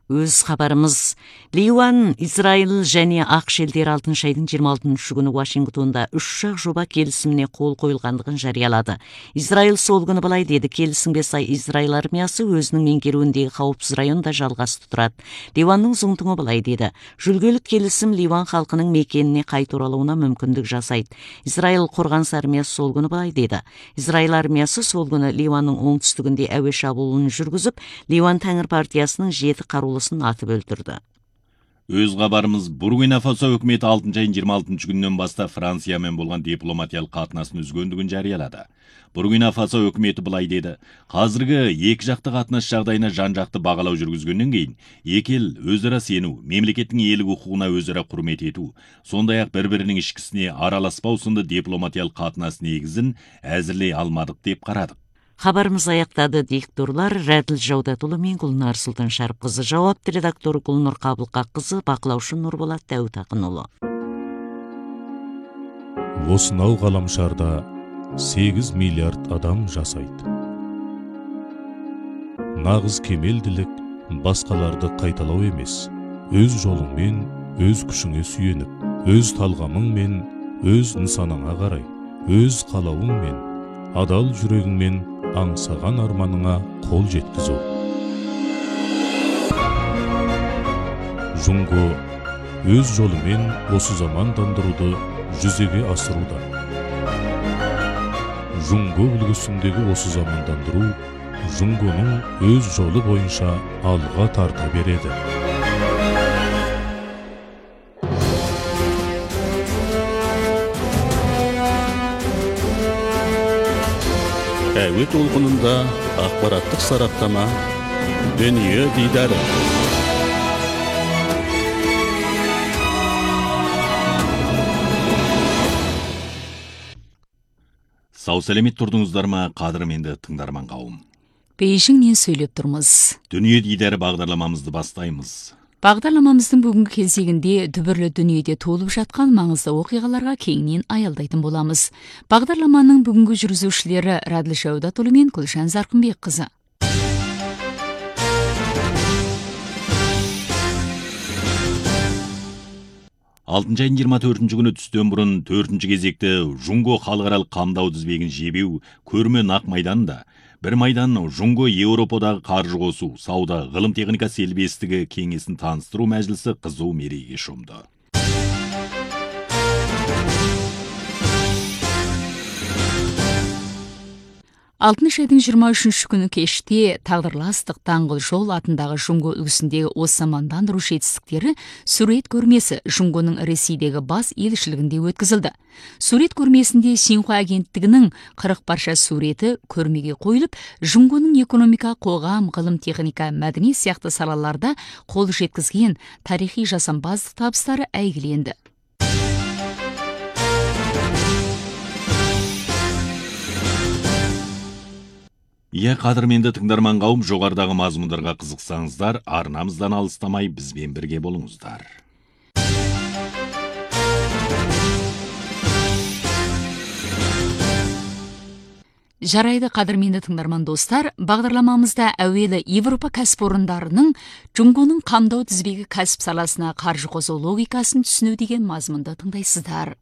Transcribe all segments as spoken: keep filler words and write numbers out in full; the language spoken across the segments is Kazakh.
Өз хабарымыз. Ливан, Израиль және ақш елдері алтыншы айдың жиырма алтыншы күні Вашингтонда үш жақ жоба келісіміне қол қойылғандығын жариялады. Израиль сол күні былай деді: келісімге сай Израиль армиясы өзінің меңгеруіндегі қауіпсіз районда жалғасты тұрады. Ливанның зұңтыңы былай деді: жүлгелік келісім Ливан халқының мекеніне қайту оралуына мүмкіндік жасайды. Израиль қорғаныс армиясы сол күні былай деді: Израиль армиясы сол күні Ливанның оңтүстігінде әуе шабуылын жүргізіп, Ливан Тәңір партиясының жеті қарулы атып өлтірді. Өз хабарымыз. Буркина Фасо өкіметі алтыншы айдың жиырма алтыншы күнінен бастап Франциямен болған дипломатиялық қатынасын үзгендігін жариялады. Буркина Фасо өкіметі былай деді: қазіргі екі жақты қатынас жағдайына жан-жақты бағалау жүргізгеннен кейін, екі ел өзара сену, мемлекеттің елік құқығына өзара құрмет ету, сондай-ақ бір-бірінің ішкісіне араласпау сынды дипломатиялық қатынас негізін әзірлей алмадық деп қарадық. Хабарымыз аяқтады. Дикторлар Рәділ Жаудатұлы мен Гүлнар Сұлтан Шәріпқызы, жауапты редактор Гүлнұр Қабылқақызы, бақылаушы Нұрболат Дәуітақынұлы. Осынау ғаламшарда сегіз миллиард адам жасайды. Нағыз кемелділік басқаларды қайталау емес, өз жолыңмен, өз күшіңе сүйеніп, өз талғамыңмен, өз нысанаңа қарай, өз қалауыңмен, адал жүрегіңмен аңсаған арманыңа қол жеткізу. Жұңго өз жолымен осы замандандыруды жүзеге асыруда. Жұңго үлгісіндегі осы замандандыру Жұңгоның өз жолы бойынша алға тарта береді. Әуе толқынында ақпараттық сараптама, дүние дидары. Сау сәлемет тұрдыңыздар ма, қадірменді тыңдарман қауым? Бейжіңнен сөйлеп тұрмыз. Дүние дидары бағдарламамызды бастаймыз. Бағдарламамыздың бүгінгі кезегінде дүбірлі дүниеде толып жатқан маңызды оқиғаларға кеңінен аялдайтын боламыз. Бағдарламаның бүгінгі жүргізушілері Рәділ Жаудатұлы мен Гүлжан Зарқынбекқызы. алтыншы айдың жиырма төртінші күні түстен бұрын төртінші кезекті Жұңго халықаралық қамдау тізбегін жебеу көрме нақ майданында. Бір майдан Жұңго Еуропадағы қаржы қосу, сауда, ғылым техника селбестігі кеңесін таныстыру мәжілісі қызу мерейге шомды. алтыншы айдың жиырма үшінші күні кеште тағдырластық даңғыл жол атындағы Жұңго үлгісіндегі осы замандандыру жетістіктері сурет көрмесі Жұңгоның Ресейдегі бас елшілігінде өткізілді. Сурет көрмесінде Синьхуа агенттігінің қырық парша суреті көрмеге қойылып, Жұңгоның экономика, қоғам, ғылым, техника, мәдени сияқты салаларда қол жеткізген тарихи жасампаздық табыстары әйгіленді. Иә, қадірменді тыңдарман қауым, жоғарыдағы мазмұндарға қызықсаңыздар, арнамыздан алыстамай бізбен бірге болыңыздар. Жарайды, қадірменді тыңдарман достар, бағдарламамызда әуелі Европа кәсіпорындарының Жұңгоның қамдау тізбегі кәсіп саласына қаржы қосу логикасын түсіну деген мазмұнды тыңдайсыздар.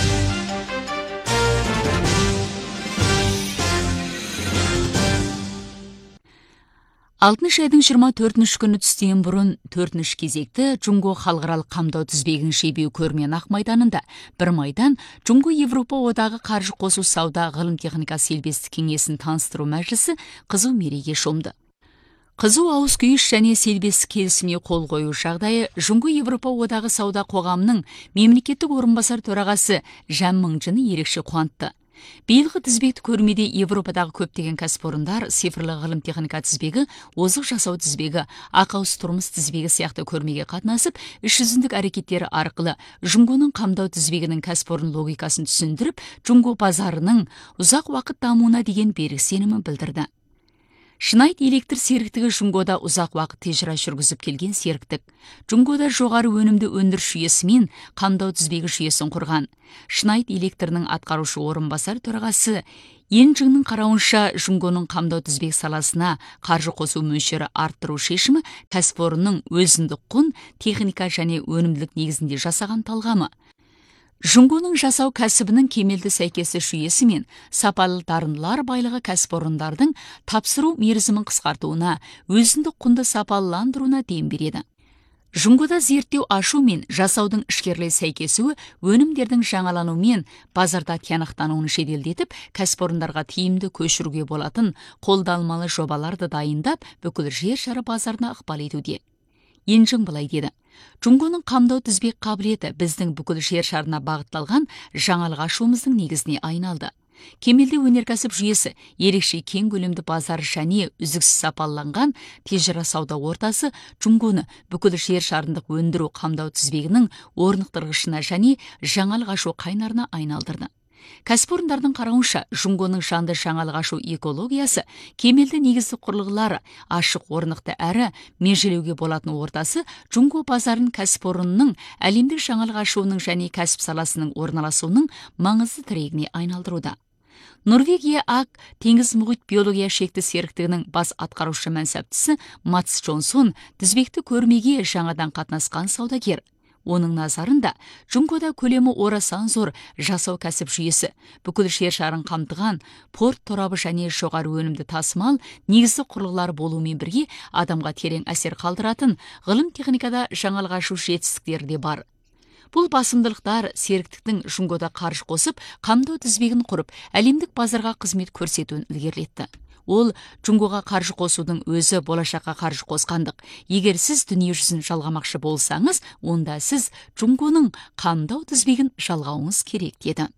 алтыншы айдың жиырма төртінші күні түстен бұрын төртінші кезекті Жұңго халықаралық қамдау тізбегін жебеу көрме нақ майданында. Бір майдан Жұңго Европа одағы қаржы қосу сауда ғылым техника селбестік кеңесін таныстыру мәжілісі қызу мерейге шомды. Қызу ауыз күйіш және селбестік келісімге қол қою жағдайы Жұңго Европа одағы сауда қоғамының мемлекеттік орынбасар төрағасы Жан Мыңжыны ерекше қуантты. Биылғы тізбекті көрмеде Европадағы көптеген кәсіпорындар, цифрлы ғылым техника тізбегі, озық жасау тізбегі, ақауыз тұрмыс тізбегі сияқты көрмеге қатынасып, іс жүзіндік әрекеттері арқылы Жұңгоның қамдау тізбегінің кәсіпорын логикасын түсіндіріп, Жұңго базарының ұзақ уақыт дамуына деген берік сенімін білдірді. Шнайд электр серіктігі Жунгода ұзақ уақыт тежіра жүргізіп келген серіктік. Жунгода жоғары өнімді өндіріс жүйесі мен қамдау тізбегі жүйесін құрған. Шнайд электрінің атқарушы орынбасар төрағасы Енжіңнің қарауынша Жунгоның қамдау тізбек саласына қаржы қосу мөлшері арттыру шешімі кәсіпорынның өзіндік құн, техника және өнімділік негізінде жасаған талғамы. Жунгоның жасау кәсібінің кемелді сәйкесі жүйесі мен сапалы дарындылар байлығы кәсіпорындардың тапсыру мерзімін қысқартуына, өзіндік құнды сапалыландыруына дем береді. Жунгода зерттеу ашу мен жасаудың ішкерлей сәйкесуі өнімдердің жаңалану мен базарда тиянақтануын жеделдетіп, кәсіпорындарға тиімді көшіруге болатын қолданылмалы жобаларды дайындап, бүкіл жер шары базарына ықпал етуде. Енжің былай деді: Жунгоның қамдау тізбек қабілеті біздің бүкіл жер шарына бағытталған жаңалық ашуымыздың негізіне айналды. Кемелді өнеркәсіп жүйесі ерекше кең көлемді базар және үздіксіз сапаланған тежіра сауда ортасы Жунгоны бүкіл жер шарындық өндіру қамдау тізбегінің орнықтырғышына және жаңалық ашу қайнарына айналдырды. Кәсіпорындардың қарауынша, Жунгоның жанды жаңалық ашу экологиясы, кемелді негізді құрылғылары, ашық орнықты әрі межелеуге болатын ортасы Жунго базарын кәсіпорынның әлемдік жаңалық ашуының және кәсіп саласының орналасуының маңызды тірегіне айналдыруда. Норвегия ак теңіз мұхит биология шекті серіктігінің бас атқарушы мәнсаптысы Матс Джонсон тізбекті көрмеге жаңадан қатынасқан саудагер. Оның назарында Жунгода көлемі орасан зор жасау кәсіп жүйесі, бүкіл жер шарын қамтыған порт торабы және жоғары өнімді тасымал негізді құрылғылар болуымен бірге адамға терең әсер қалдыратын ғылым техникада жаңалық ашу жетістіктері де бар. Бұл басымдылықтар серіктіктің Жунгода қаржы қосып, қамдау тізбегін құрып, әлемдік базарға қызмет көрсетуін ілгерілетті. Ол Жунгоға қаржы қосудың өзі болашаққа қаржы қосқандық. Егер сіз дүние жүзін жалғамақшы болсаңыз, онда сіз Жунгоның қамдау тізбегін жалғауыңыз керек деді.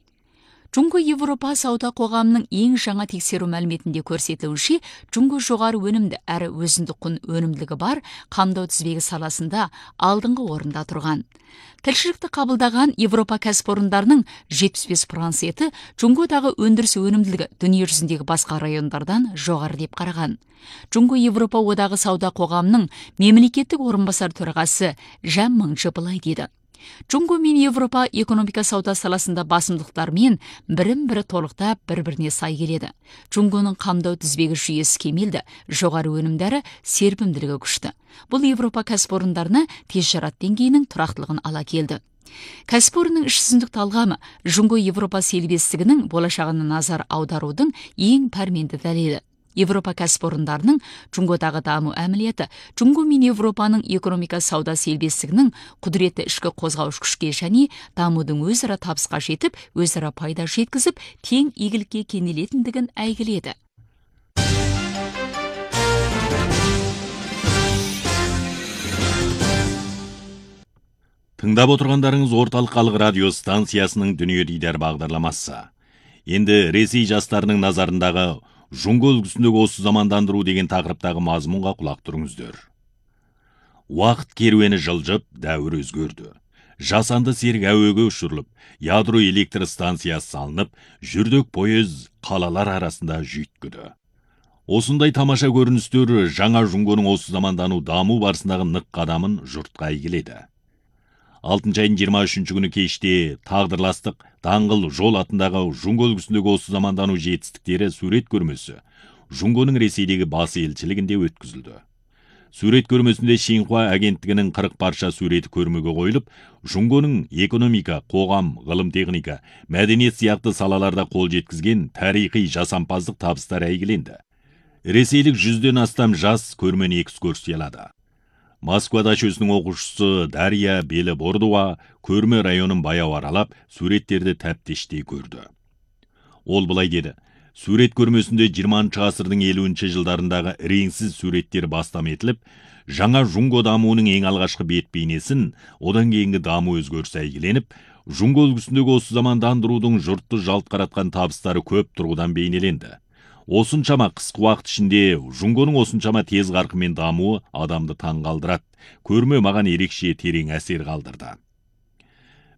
Жунго Европа сауда қоғамының ең жаңа тексеру мәліметінде көрсетілуінше, Жунго жоғары өнімді әрі өзіндік құн өнімділігі бар қамдау тізбегі саласында алдыңғы орында тұрған. Тілшілікті қабылдаған Европа кәсіпорындарының жетпіс бес проценті Жунгодағы өндіріс өнімділігі дүние жүзіндегі басқа райондардан жоғары деп қараған. Жунго Европа одағы сауда қоғамының мемлекеттік орынбасар төрағасы Жан Мыңжы былай деді: Жунго мен Европа экономика сауда саласында басымдықтармен бірін-бірі толықтап бір-біріне сай келеді. Жунгоның қамдау тізбегі жүйесі кемелді, жоғары өнімдері серпімділігі күшті. Бұл Европа кәсіпорындарына тез жарат деңгейінің тұрақтылығын ала келді. Кәсіпорынның ішсіздік талғамы Жунго Европа серіктестігінің болашағына назар аударудың ең пәрменді дәлелі. Европа кәсіпорындарының Жунгодағы даму әмілеті Жунго мен Европаның экономика сауда серіктестігінің құдіретті ішкі қозғаушы күшке және дамудың өзара табысқа жетіп, өзара пайда жеткізіп, тең игілікке кенелетіндігін әйгіледі. Тыңдап отырғандарыңыз орталық халық радио станциясының дүние дидар бағдарламасы. Енді Ресей жастарының назарындағы Жунго үлгісіндегі осы замандандыру деген тақырыптағы мазмұнға құлақ тұрыңыздар. Уақыт керуені жылжып, дәуір өзгерді. Жасанды серік әуеге ұшырылып, ядро электр станциясы салынып, жүрдек пойыз қалалар арасында жүйткіді. Осындай тамаша көріністер жаңа Жунгоның осы замандану даму барысындағы нық қадамын жұртқа әйгіледі. алтыншы айдың жиырма үшінші күні кеште тағдырластық даңғыл жол атындағы Жунго үлгісіндегі осы замандану жетістіктері сурет көрмесі Жунгоның Ресейдегі бас елшілігінде өткізілді. Сурет көрмесінде Шинхуа агенттігінің қырық парша суреті көрмеге қойылып, Жунгоның экономика, қоғам, ғылым техника, мәдениет сияқты салаларда қол жеткізген тарихи жасампаздық табыстар әйгіленді. Ресейлік жүзден астам жас көрмені экскурсиялады. Москвада шөсінің оқушысы Дарья Белі Бордуа көрме районын баяу аралап, суреттерді тәптештей көрді. Ол былай деді: сурет көрмесінде жиырмасыншы ғасырдың елуінші жылдарындағы реңсіз суреттер бастам етіліп, жаңа Жунго дамуының ең алғашқы бет бейнесін, одан кейінгі даму өзгерісі әйгіленіп, Жунго үлгісіндегі осы замандандырудың жұртты жалт қаратқан табыстары көп тұрғыдан бейнеленді. Осыншама қысқы уақыт ішінде Жунгоның осыншама тез қарқынмен дамуы адамды таң қалдырады. Көрме маған ерекше терең әсер қалдырды.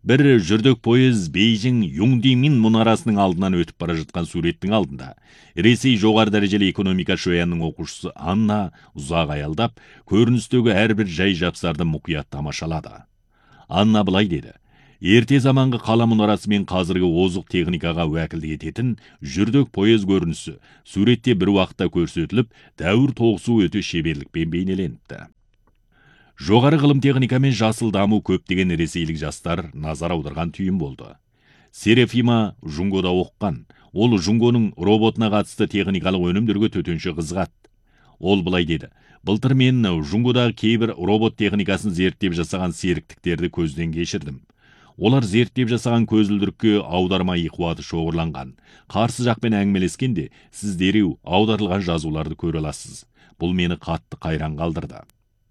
бір жүрдек пойыз Бейжің Юңдимин мұнарасының алдынан өтіп бара жатқан суреттің алдында Ресей жоғары дәрежелі экономика шоянның оқушысы Анна ұзақ аялдап, көріністегі әрбір жай жапсарды мұқият тамашалады. Анна былай деді: ерте заманғы қала мұнарасы мен қазіргі озық техникаға уәкілдік ететін жүрдек пойыз көрінісі суретте бір уақытта көрсетіліп, дәуір тоғысу өте шеберлікпен бейнеленіпті. Жоғары ғылым техника мен жасыл даму көптеген ресейлік жастар назар аударған түйін болды. Серафима Жунгода оққан. Ол Жунгоның роботына қатысты техникалық өнімдерге төтенше қызығады. Ол былай деді: былтыр мен Жунгодағы кейбір робот техникасын зерттеп жасаған серіктіктерді көзден кешірдім. Олар зерттеп жасаған көзілдірікке аударма қуаты шоғырланған. Қарсы жақпен әңгімелескенде сіз дереу аударылған жазуларды көре аласыз. Бұл мені қатты қайран қалдырды.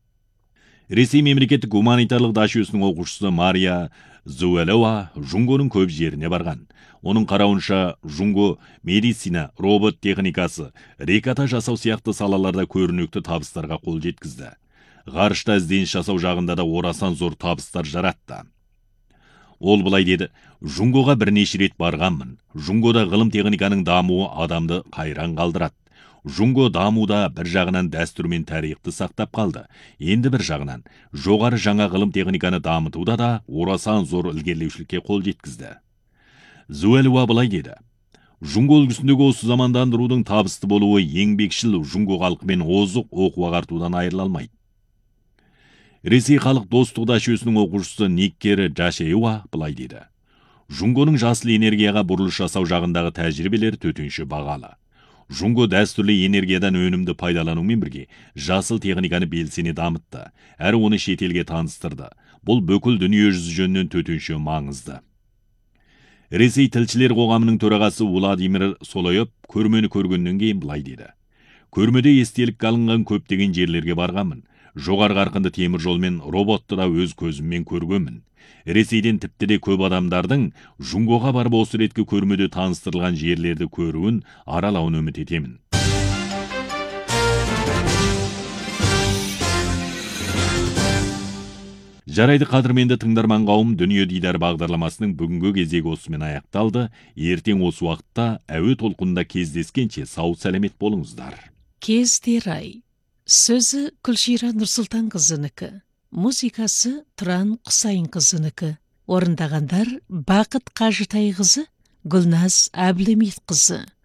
Ресей мемлекеттік гуманитарлық дашесінің оқушысы Мария Зуэлова Жунгоның көп жеріне барған. Оның қарауынша Жунго медицина, робот техникасы, реката жасау сияқты салаларда көрінікті табыстарға қол жеткізді. Ғарышта ізденіс жасау жағында да орасан зор табыстар жаратты. Ол былай деді: Жунгоға бірнеше рет барғанмын. Жунгода ғылым техниканың дамуы адамды қайран қалдырады. Жунго дамуда бір жағынан дәстүр мен тарихты сақтап қалды. Енді бір жағынан жоғары жаңа ғылым техниканы дамытуда да орасан зор ілгерілеушілікке қол жеткізді. Зуэлова былай деді: Жунго үлгісіндегі осы замандандырудың табысты болуы еңбекшіл Жунго халқымен озық оқу ағартудан айырыла алмайды. Ресей халық достық дашесінің оқушысы Никкер Жашеева былай деді: Жунгоның жасыл энергияға бұрылыш жасау жағындағы тәжірибелер төтенше бағалы. Жунго дәстүрлі энергиядан өнімді пайдаланумен бірге жасыл техниканы белсене дамытты, әрі оны шетелге таныстырды. Бұл бүкіл дүние жүзі жөнінен төтенше маңызды. Ресей тілшілер қоғамының төрағасы Владимир Солоев көрмені көргеннен кейін былай деді: көрмеде естелік алынған көптеген жерлерге барғанмын. Жоғары қарқынды темір жолмен роботты да өз көзіммен көргенмін. Ресейден тіпті де көп адамдардың Жунгоға барып осы реткі көрмеде таныстырылған жерлерді көруін, аралауын үміт етемін. Жарайды қадірменді тыңдарман қауым, дүние дидар бағдарламасының бүгінгі кезегі осымен аяқталды. Ертең осы уақытта әуе толқынында кездескенше сау сәлемет болыңыздар. Кездер ай. Сөзі Күлшира Нұрсұлтан қызыныкі, музикасы Тұран Құсайын қызыныкі. Орындағандар Бақыт Қажытай қызы, Гүлназ Әбілемет қызы.